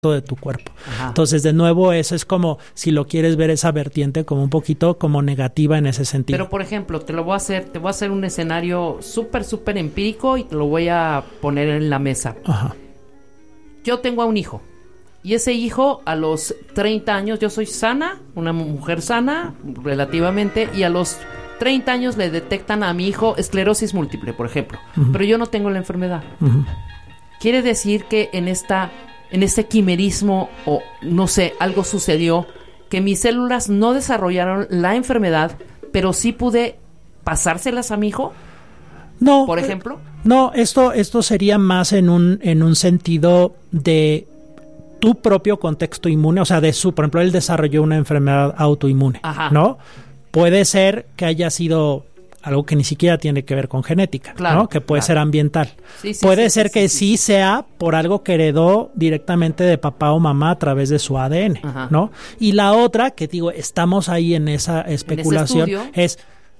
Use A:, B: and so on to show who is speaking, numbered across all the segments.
A: de tu cuerpo. Ajá. Entonces, de nuevo, eso es como, si lo quieres ver, esa vertiente como un poquito como negativa en ese sentido.
B: Pero, por ejemplo, te voy a hacer un escenario súper empírico y te lo voy a poner en la mesa.
A: Ajá.
B: Yo tengo a un hijo. Y ese hijo, a los 30 años, yo soy sana, una mujer sana, relativamente, y a los 30 años le detectan a mi hijo esclerosis múltiple, por ejemplo. Uh-huh. Pero yo no tengo la enfermedad. Uh-huh. Quiere decir que en este quimerismo, o no sé, algo sucedió, que mis células no desarrollaron la enfermedad, pero sí pude pasárselas a mi hijo.
A: No.
B: Por ejemplo.
A: No, esto sería más en un sentido de tu propio contexto inmune, o sea, por ejemplo, él desarrolló una enfermedad autoinmune, ajá, ¿no? Puede ser que haya sido algo que ni siquiera tiene que ver con genética, claro, ¿no? Que puede ser ambiental. Puede ser que sí sea por algo que heredó directamente de papá o mamá a través de su ADN, ajá, ¿no? Y la otra, que digo, estamos ahí en esa especulación, es,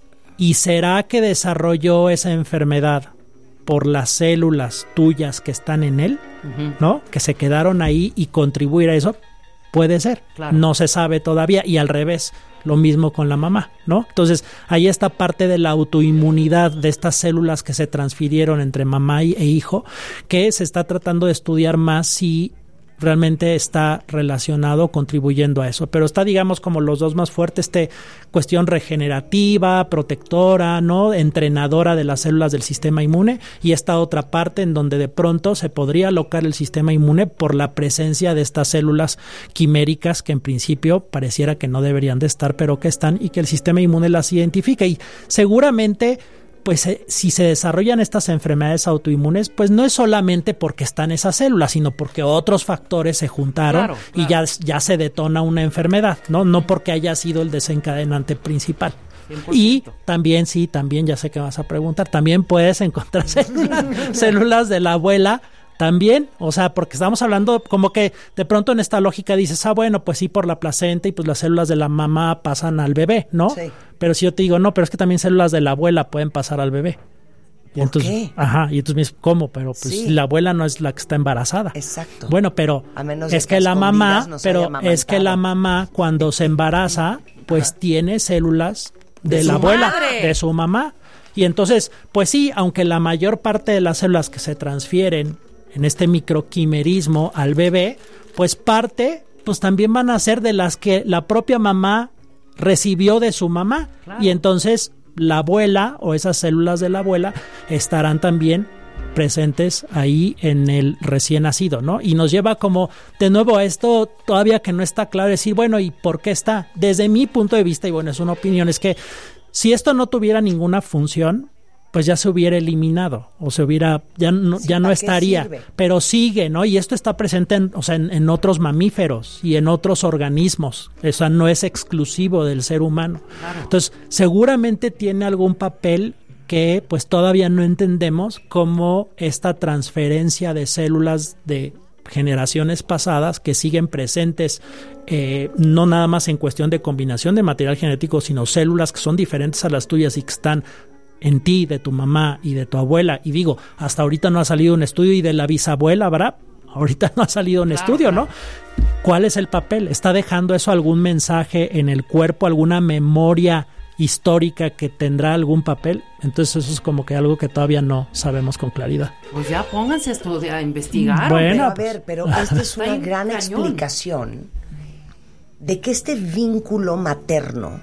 A: ¿y será que desarrolló esa enfermedad por las células tuyas que están en él, uh-huh, ¿no? Que se quedaron ahí y contribuir a eso? Puede ser, claro. No se sabe todavía, y al revés, lo mismo con la mamá, ¿no? Entonces, ahí esta parte de la autoinmunidad de estas células que se transfirieron entre mamá e hijo, que se está tratando de estudiar más si realmente está relacionado, contribuyendo a eso. Pero está, digamos, como los dos más fuertes, cuestión regenerativa, protectora, ¿no? Entrenadora de las células del sistema inmune, y esta otra parte en donde de pronto se podría alocar el sistema inmune por la presencia de estas células quiméricas que en principio pareciera que no deberían de estar, pero que están, y que el sistema inmune las identifica. Y seguramente, pues si se desarrollan estas enfermedades autoinmunes, pues no es solamente porque están esas células, sino porque otros factores se juntaron, claro, y ya se detona una enfermedad, ¿no? No porque haya sido el desencadenante principal. 100%. Y también, ya sé que vas a preguntar, también puedes encontrar células de la abuela también, o sea, porque estamos hablando como que de pronto en esta lógica dices, bueno, pues sí, por la placenta, y pues las células de la mamá pasan al bebé, ¿no? Sí. Pero si yo te digo, no, pero es que también células de la abuela pueden pasar al bebé. Y entonces, ¿qué? Ajá, y entonces me dices, ¿cómo? Pero pues sí, la abuela no es la que está embarazada.
C: Exacto.
A: Bueno, pero es que la mamá, cuando se embaraza, pues ajá, tiene células de la abuela, madre, de su mamá. Y entonces, pues sí, aunque la mayor parte de las células que se transfieren en este microquimerismo al bebé, pues parte, pues también van a ser de las que la propia mamá recibió de su mamá. Claro. Y entonces la abuela, o esas células de la abuela, estarán también presentes ahí en el recién nacido, ¿no? Y nos lleva como, de nuevo, a esto todavía que no está claro, decir, bueno, ¿y por qué está? Desde mi punto de vista, y bueno, es una opinión, es que si esto no tuviera ninguna función, pues ya se hubiera eliminado, o ya no estaría, pero sigue, ¿no? Y esto está presente en otros mamíferos y en otros organismos, o sea, no es exclusivo del ser humano. Claro. Entonces, seguramente tiene algún papel que pues todavía no entendemos, como esta transferencia de células de generaciones pasadas que siguen presentes, no nada más en cuestión de combinación de material genético, sino células que son diferentes a las tuyas y que están en ti, de tu mamá y de tu abuela. Y digo, hasta ahorita no ha salido un estudio, y de la bisabuela, ¿verdad? Ahorita no ha salido un estudio, ¿no? ¿Cuál es el papel? ¿Está dejando eso algún mensaje en el cuerpo, alguna memoria histórica que tendrá algún papel? Entonces eso es como que algo que todavía no sabemos con claridad.
B: Pues ya pónganse a investigar.
C: Bueno, pero esta es una gran explicación de que este vínculo materno,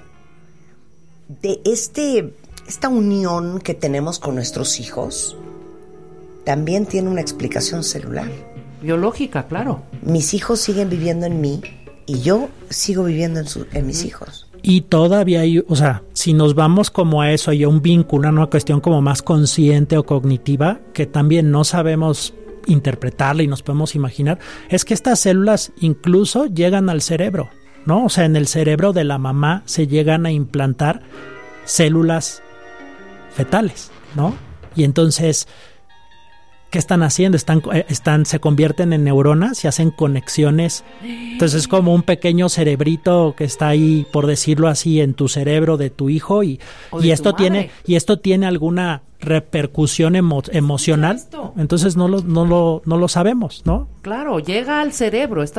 C: de esta unión que tenemos con nuestros hijos, también tiene una explicación celular.
B: Biológica, claro.
C: Mis hijos siguen viviendo en mí y yo sigo viviendo en mis hijos.
A: Y todavía hay, o sea, si nos vamos como a eso, hay un vínculo, una cuestión como más consciente o cognitiva, que también no sabemos interpretarla y nos podemos imaginar, es que estas células incluso llegan al cerebro, ¿no? O sea, en el cerebro de la mamá se llegan a implantar células fetales, ¿no? Y entonces ¿qué están haciendo? Se convierten en neuronas y hacen conexiones. Entonces es como un pequeño cerebrito que está ahí, por decirlo así, en tu cerebro de tu hijo y esto tiene alguna repercusión emocional. Entonces no lo sabemos, ¿no?
B: Claro, llega al cerebro.